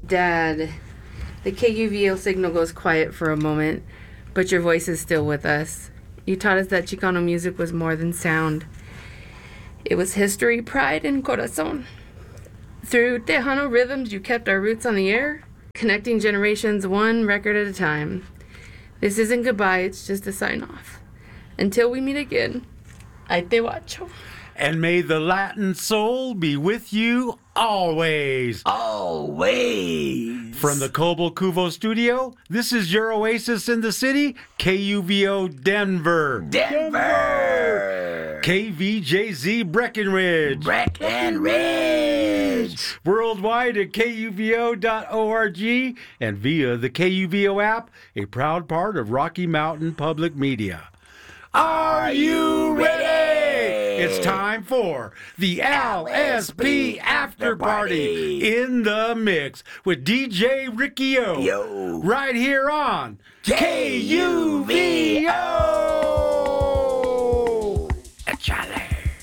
Dad, the KUVO signal goes quiet for a moment, but your voice is still with us. You taught us that Chicano music was more than sound. It was history, pride, and corazon. Through Tejano rhythms, you kept our roots on the air, connecting generations one record at a time. This isn't goodbye, it's just a sign-off. Until we meet again, Ahí te guacho. And may the Latin soul be with you always. Always. From the Cobble Cuvo studio, this is your oasis in the city, KUVO Denver. Denver. KVJZ Breckenridge. Breckenridge. Worldwide at KUVO.org and via the KUVO app, a proud part of Rocky Mountain Public Media. Are you ready? It's time for the LSP After Party in the Mix with DJ Ricky O. Yo. Right here on KUVO.